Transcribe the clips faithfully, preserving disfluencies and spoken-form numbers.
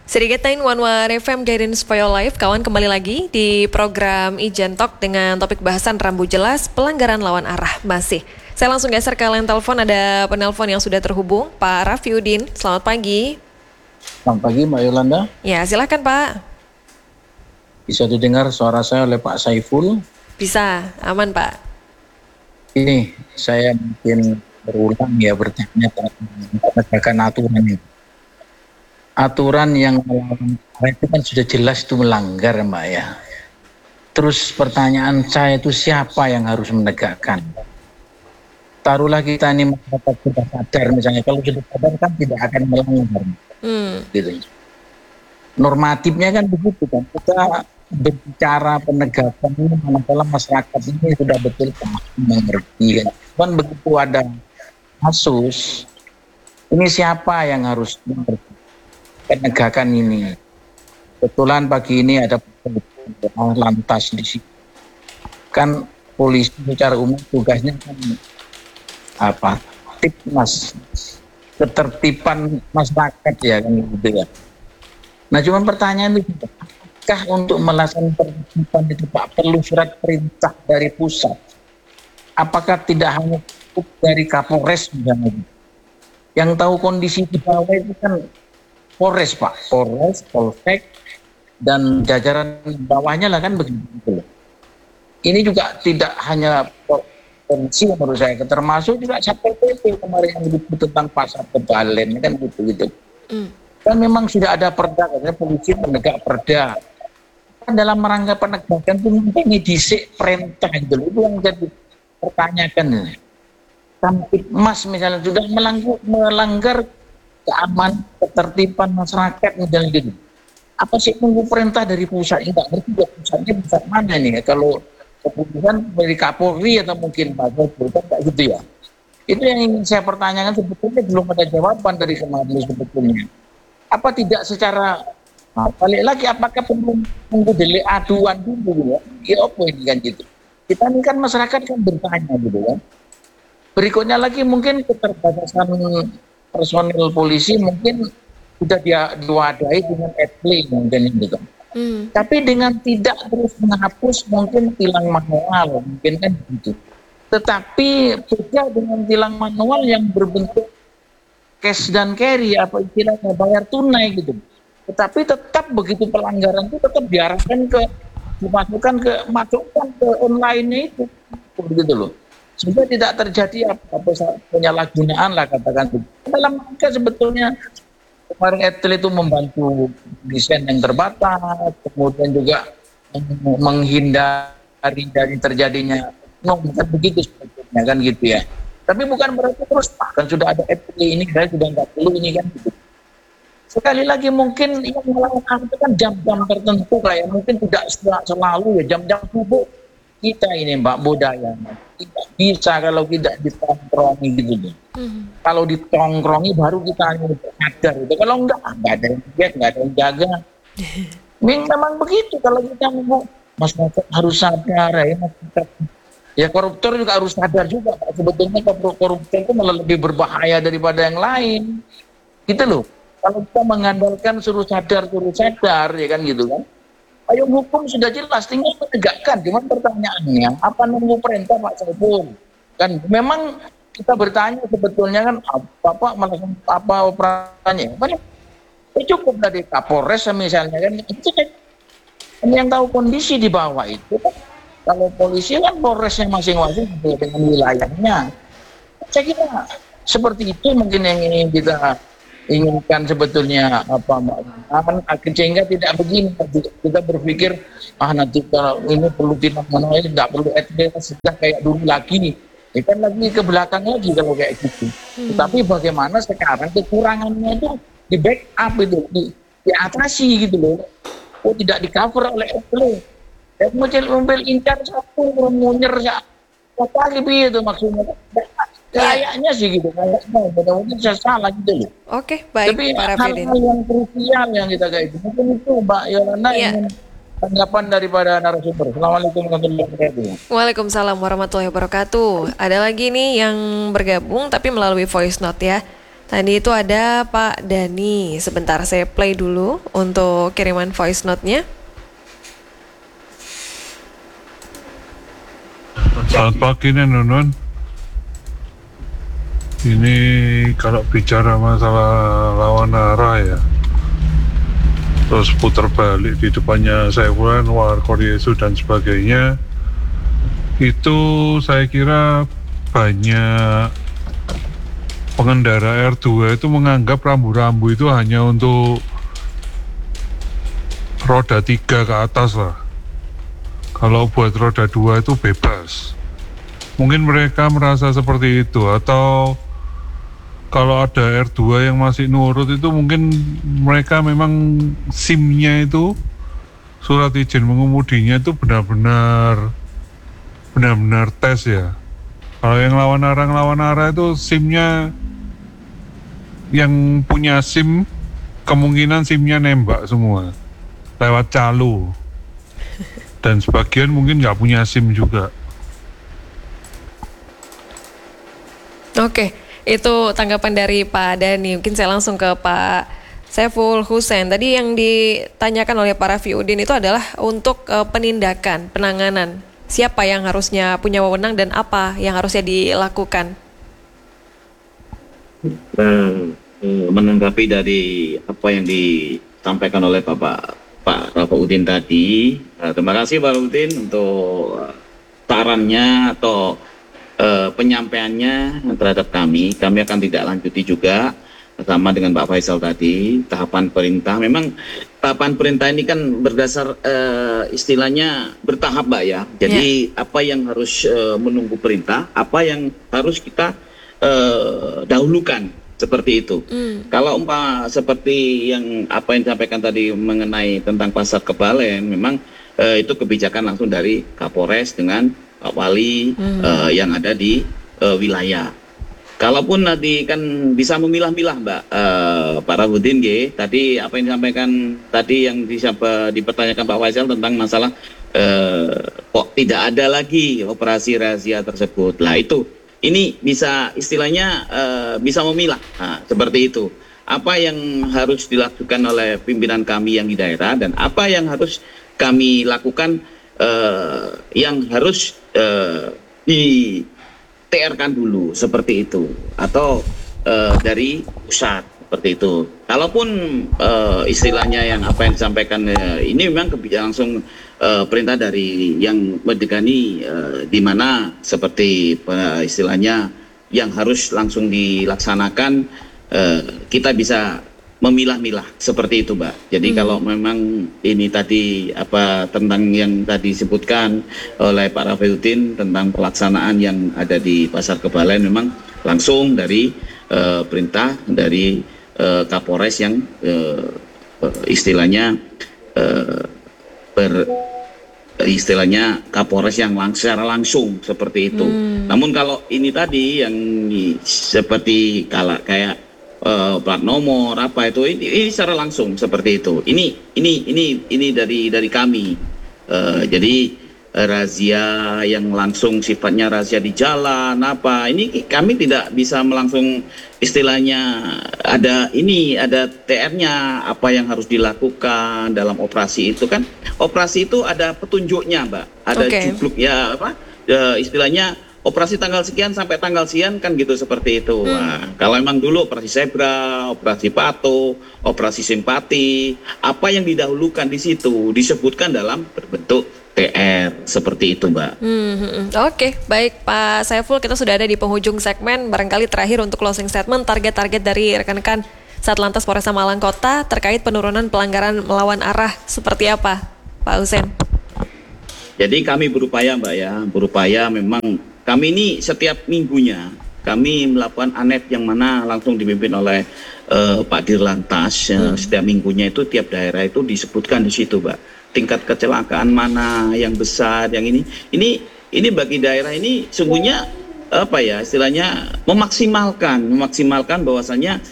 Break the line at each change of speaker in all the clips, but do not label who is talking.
Sedikit One One F M Guidance for Your Life, kawan kembali lagi di program Ijen Talk dengan topik bahasan rambu jelas pelanggaran lawan arah masih. Saya langsung geser ke line telepon, ada penelpon yang sudah terhubung, Pak Rafiudin. Selamat pagi.
Selamat pagi Mbak Yolanda.
Ya, silakan Pak.
Bisa didengar suara saya oleh Pak Saiful?
Bisa, aman Pak.
Ini saya mungkin berulang ya bertanya tentang penegakan aturan ini. Aturan yang melawan itu kan sudah jelas itu melanggar Mbak ya. Terus pertanyaan saya itu siapa yang harus menegakkan? Taruhlah kita ini masyarakat sudah sadar misalnya, kalau sudah sadar kan tidak akan melanggar. Hmm. Gitu. Normatifnya kan begitu kan. Kita berbicara penegakan ini manakala masyarakat ini sudah betul mengerti kan. Kan begitu ada kasus, ini siapa yang harus mengerti penegakan ini? Kebetulan pagi ini ada lantas di sini. Kan polisi secara umum tugasnya kan apa? Tipmas, ketertiban masyarakat ya kan gitu ya. Nah cuma pertanyaan itu, apakah untuk melaksanakan ketertiban itu Pak perlu surat perintah dari pusat? Apakah tidak hanya cukup dari Kapolres misalnya? Yang tahu kondisi di bawah itu kan Polres Pak, Polres, Polsek, dan jajaran bawahnya lah kan begitu. Ini juga tidak hanya polisi menurut saya, termasuk juga Satpol P P kemarin yang disebut tentang pasar kebalen kan gitu-gitu. Mm. Kan memang sudah ada perda, katanya polisi menegak perda. Kan dalam rangka penegakan itu mungkin disik perintah gitu, itu yang jadi pertanyakan. Kamtipmas misalnya sudah melanggar, melanggar keamanan, ketertiban masyarakat misalnya gitu. Apa sih nunggu perintah dari pusat? Enggak ngerti ya pusatnya pusat mana nih ya? Kalau keputusan dari Kapolri atau mungkin Pak Jokowi kan kayak gitu ya. Itu yang ingin saya pertanyakan, sebetulnya belum ada jawaban dari kemarin sebetulnya. Apa tidak secara nah, balik lagi apakah perlu nunggu delik aduan dulu ya? Ya apa ini kan gitu. Kita ini kan masyarakat kan bertanya gitu kan. Berikutnya lagi mungkin keterbatasan personil polisi mungkin sudah dia diwadahi dengan adlin mungkin gitu. Hmm. Tapi dengan tidak terus menghapus mungkin tilang manual mungkin kan gitu. Tetapi beda dengan tilang manual yang berbentuk cash dan carry, apa istilahnya bayar tunai gitu. Tetapi tetap begitu pelanggaran itu tetap diarahkan ke dimasukkan ke masukkan ke online-nya itu begitu loh. Sehingga tidak terjadi apa-apa penyalahgunaan lah katakan. Dalam rangka sebetulnya kemarin Etel itu membantu desain yang terbatas, kemudian juga menghindari dari terjadinya no, bukan begitu sebetulnya kan gitu ya. Tapi bukan berarti terus kan sudah ada Etel ini saya sudah nggak perlu ini kan gitu. Sekali lagi mungkin yang melakukan itu kan jam-jam tertentu kayak mungkin tidak selalu ya jam-jam subuh kita ini Mbak budaya tidak bisa kalau tidak ditongkrongi gitu deh. Mm-hmm. Kalau ditongkrongi baru kita sadar itu. Kalau enggak, enggak ada yang lihat, enggak ada yang jaga. Memang begitu kalau kita mau masyarakat harus sadar ya masyarakat. Ya koruptor juga harus sadar juga Pak. Sebetulnya koruptor itu malah lebih berbahaya daripada yang lain. Gitu loh. Kalau kita mengandalkan suruh sadar, suruh sadar ya kan gitu kan. Payung hukum sudah jelas, tinggal menegakkan. Cuma pertanyaannya, apa nunggu perintah Pak Saiful? Kan memang kita bertanya sebetulnya kan Bapak melakukan apa operasinya? Kan itu cukup dari Kapolres misalnya kan. Itu kan yang tahu kondisi di bawah itu. Kan. Kalau polisi kan Polresnya masing-masing dengan wilayahnya. Saya kira seperti itu mungkin yang ingin kita inginkan sebetulnya apa Mbak, sehingga tidak begini kita berpikir ah nanti kalau ini perlu tindak manual ini tidak perlu S D sudah kayak dulu lagi ya kan lagi ke belakang lagi kalau kayak gitu. Hmm. Tetapi bagaimana sekarang kekurangannya itu di backup itu di, diatasi gitu loh. Oh tidak di cover oleh S D. Dan mobil incar satu munyer ya apa lagi itu maksudnya. Kayaknya sih gitu, kayaknya mudah-mudahan saya salah gitu loh.
Oke, baik.
Tapi hal-hal yang krusial yang kita kayak itu, mungkin itu Mbak Yolanda yeah. ingin tanggapan daripada narasumber. Assalamualaikum warahmatullahi wabarakatuh.
Waalaikumsalam warahmatullahi wabarakatuh. Ada lagi nih yang bergabung tapi melalui voice note ya. Tadi itu ada Pak Dani. Sebentar saya play dulu untuk kiriman voice note-nya.
Selamat pagi nih Nunun. Ini kalau bicara masalah lawan arah ya, terus putar balik di depannya Saiful Anwar, Koryesu dan sebagainya, itu saya kira banyak pengendara R dua itu menganggap rambu-rambu itu hanya untuk roda tiga ke atas lah. Kalau buat roda dua itu bebas. Mungkin mereka merasa seperti itu, atau kalau ada R dua yang masih nurut itu mungkin mereka memang SIM-nya itu, surat izin mengemudinya itu benar-benar benar-benar tes ya. Kalau yang lawan arah lawan arah itu SIM-nya, yang punya SIM kemungkinan SIM-nya nembak semua lewat calo, dan sebagian mungkin nggak punya SIM juga.
Oke, itu tanggapan dari Pak Dani. Mungkin saya langsung ke Pak Saiful Hussein. Tadi yang ditanyakan oleh Pak Rafiuddin itu adalah untuk uh, penindakan, penanganan. Siapa yang harusnya punya wewenang dan apa yang harusnya dilakukan?
Nah, menanggapi dari apa yang disampaikan oleh Bapak Pak Rafiuddin tadi, uh, terima kasih Pak Rafiuddin untuk sarannya atau uh, penyampaiannya terhadap kami. Kami akan tidak lanjuti juga sama dengan Pak Faisal tadi. Tahapan perintah, memang tahapan perintah ini kan berdasar uh, istilahnya bertahap, Mbak ya. Jadi yeah. apa yang harus uh, menunggu perintah, apa yang harus kita uh, dahulukan. Seperti itu. Mm. Kalau umpama seperti yang apa yang disampaikan tadi mengenai tentang pasar Kebalen, memang eh, itu kebijakan langsung dari Kapolres dengan Pak Wali mm. eh, yang ada di eh, wilayah. Kalaupun nanti kan bisa memilah-milah, Mbak eh, Pak Rafiuddin, G, tadi apa yang disampaikan tadi yang disapa, dipertanyakan Pak Faisal tentang masalah eh, kok tidak ada lagi operasi rahasia tersebut. Lah itu. Ini bisa istilahnya uh, bisa memilah, nah, seperti itu. Apa yang harus dilakukan oleh pimpinan kami yang di daerah dan apa yang harus kami lakukan uh, yang harus uh, di T R-kan dulu, seperti itu. Atau uh, dari pusat, seperti itu. Kalaupun uh, istilahnya yang apa yang disampaikan uh, ini memang kebijakan langsung Uh, perintah dari yang mendegani uh, di mana seperti uh, istilahnya yang harus langsung dilaksanakan, uh, kita bisa memilah-milah seperti itu, Mbak. Jadi hmm. kalau memang ini tadi apa tentang yang tadi disebutkan oleh Pak Rafiuddin tentang pelaksanaan yang ada di Pasar Kebalen, memang langsung dari uh, perintah dari uh, Kapolres yang uh, uh, istilahnya uh, ber istilahnya Kapolres yang lang secara langsung seperti itu. Hmm. Namun kalau ini tadi yang ini, seperti kala kayak uh, plat nomor apa itu ini, ini secara langsung seperti itu. Ini ini ini ini dari dari kami. Uh, jadi uh, razia yang langsung sifatnya razia di jalan apa ini kami tidak bisa melangsung istilahnya ada ini ada T R-nya apa yang harus dilakukan dalam operasi itu kan. Operasi itu ada petunjuknya, Mbak. Ada okay. jubluk ya apa? E, istilahnya operasi tanggal sekian sampai tanggal sekian kan gitu seperti itu. Hmm. Nah, kalau emang dulu operasi zebra, operasi pato, operasi simpati, apa yang didahulukan di situ disebutkan dalam berbentuk T R seperti itu, Mbak.
Hmm, Oke, okay. Baik Pak Saiful, kita sudah ada di penghujung segmen. Barangkali terakhir untuk closing statement, target-target dari rekan-rekan Satlantas Polresta Malang Kota terkait penurunan pelanggaran melawan arah seperti apa, Pak Hussein?
Jadi kami berupaya, Mbak ya, berupaya memang kami ini setiap minggunya kami melakukan anet yang mana langsung dipimpin oleh uh, Pak Dirlantas. Hmm. Uh, setiap minggunya itu tiap daerah itu disebutkan di situ, Mbak. Tingkat kecelakaan mana yang besar, yang ini, ini, ini bagi daerah ini sungguhnya apa ya istilahnya memaksimalkan, memaksimalkan bahwasannya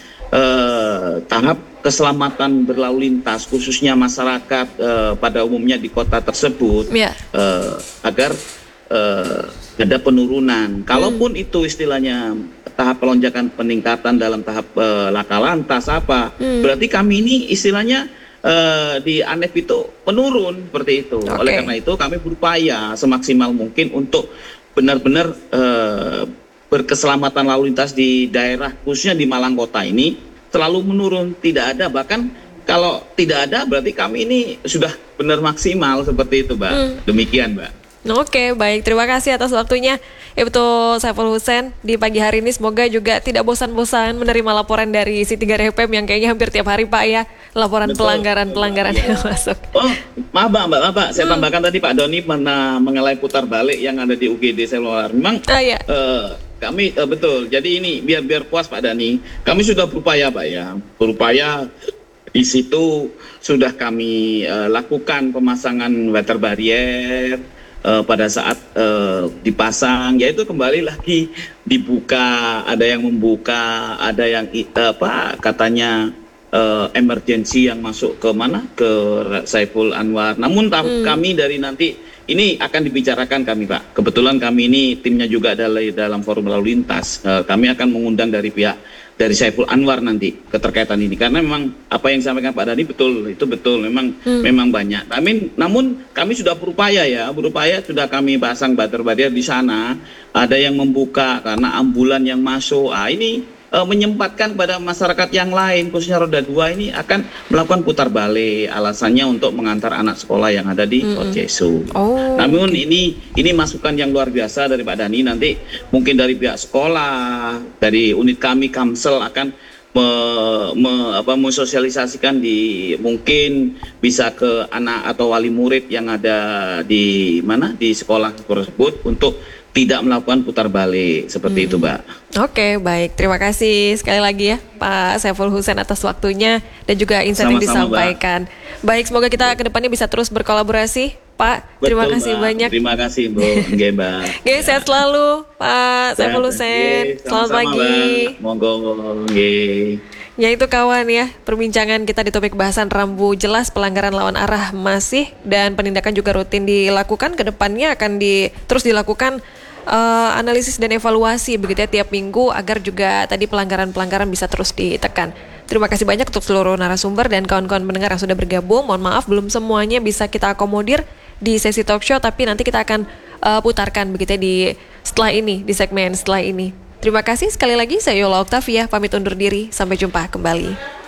eh, tahap keselamatan berlalu lintas khususnya masyarakat eh, pada umumnya di kota tersebut yeah. eh, agar uh, ada penurunan. Kalaupun hmm. itu istilahnya tahap pelonjakan peningkatan dalam tahap uh, laka lantas apa, hmm. berarti kami ini istilahnya uh, di A N E F itu menurun seperti itu. Okay. Oleh karena itu kami berupaya semaksimal mungkin untuk benar-benar uh, berkeselamatan lalu lintas di daerah khususnya di Malang Kota ini selalu menurun, tidak ada, bahkan kalau tidak ada berarti kami ini sudah benar maksimal seperti itu, Mbak. Hmm. Demikian, Mbak.
Oke, baik. Terima kasih atas waktunya, Ibtu Saiful Husain di pagi hari ini. Semoga juga tidak bosan-bosan menerima laporan dari Si tiga R F M yang kayaknya hampir tiap hari, Pak, ya. Laporan pelanggaran-pelanggaran ya. yang masuk.
Oh, maaf, Mbak, Mbak, Mbak. Saya hmm. tambahkan tadi Pak Doni pernah mengenai putar balik yang ada di U G D Seluler. Memang ah, ya. uh, kami uh, betul. Jadi ini biar biar puas Pak Dani. Kami sudah berupaya, Pak, ya. Berupaya di situ sudah kami uh, lakukan pemasangan water barrier. Uh, pada saat uh, dipasang, yaitu kembali lagi dibuka, ada yang membuka, ada yang uh, apa katanya uh, emergency yang masuk ke mana ke Saiful Anwar. Namun hmm. kami dari nanti ini akan dibicarakan kami, Pak. Kebetulan kami ini timnya juga adalah dalam forum lalu lintas. Uh, kami akan mengundang dari pihak dari Saiful Anwar nanti keterkaitan ini, karena memang apa yang disampaikan Pak Dani betul, itu betul, memang hmm. memang banyak. Namun, namun kami sudah berupaya ya, berupaya sudah kami pasang water barrier di sana. Ada yang membuka karena ambulan yang masuk. Ah ini uh, menyempatkan pada masyarakat yang lain, khususnya roda dua ini akan melakukan putar balik. Alasannya untuk mengantar anak sekolah yang ada di Fort Jesu. Oh, namun okay. ini ini masukan yang luar biasa dari Pak Dani. Nanti mungkin dari pihak sekolah, dari unit kami Kamsel akan me, me, apa, mensosialisasikan di mungkin bisa ke anak atau wali murid yang ada di mana di sekolah tersebut untuk tidak melakukan putar balik seperti hmm. itu, Mbak.
Oke, baik. Terima kasih sekali lagi ya Pak Saiful Husain atas waktunya dan juga insight yang disampaikan. Mbak. Baik, semoga kita ke depannya bisa terus berkolaborasi, Pak. Betul, terima kasih
Mbak.
banyak.
Terima kasih, Bu. Nggih, Mbak.
Oke, sehat selalu Pak Saiful Husain. Selamat pagi.
Monggo, nggih.
Ya itu kawan ya, perbincangan kita di topik bahasan rambu jelas pelanggaran lawan arah masih dan penindakan juga rutin dilakukan, ke depannya akan di, terus dilakukan uh, analisis dan evaluasi begitu ya tiap minggu agar juga tadi pelanggaran-pelanggaran bisa terus ditekan. Terima kasih banyak untuk seluruh narasumber dan kawan-kawan pendengar yang sudah bergabung. Mohon maaf belum semuanya bisa kita akomodir di sesi talk show, tapi nanti kita akan uh, putarkan begitu ya di setelah ini, di segmen setelah ini. Terima kasih sekali lagi, saya Yola Oktavia, pamit undur diri, sampai jumpa kembali.